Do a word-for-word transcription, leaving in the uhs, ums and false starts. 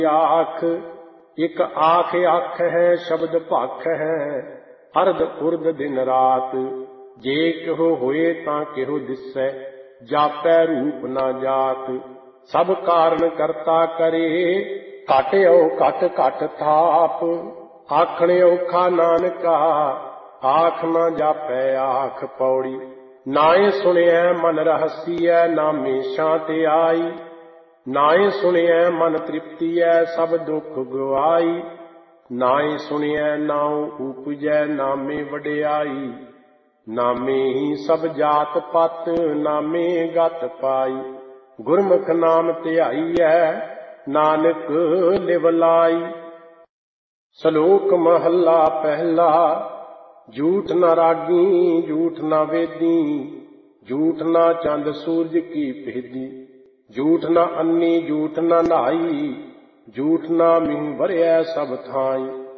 आख एक आख आख है शब्द भख है अर्ध उर्द दिन रात जे किहो होए तां किहो दिसै जापै रूप ना जात सब कारण करता करे घट औ घट घट थाप आखण औखा नानका आख ना जापै आख पौड़ी नाए सुनिया मन रहसिया नामे शांति आई नाए सुनिया मन तृप्ति है सब दुख गवाई नाए सुनिया नाउ उपजै नामे वडियाई नामे ही सब जात पत नामे गत पाई गुरमुख नाम ध्याई है नानक लिव लाई। श्लोक महला पहला झूठ न रागी झूठ न वेदी झूठ न चंद सूरज की भेदी झूठ न अन्नी झूठ न नहाई झूठ न मींह भरिया सब थाई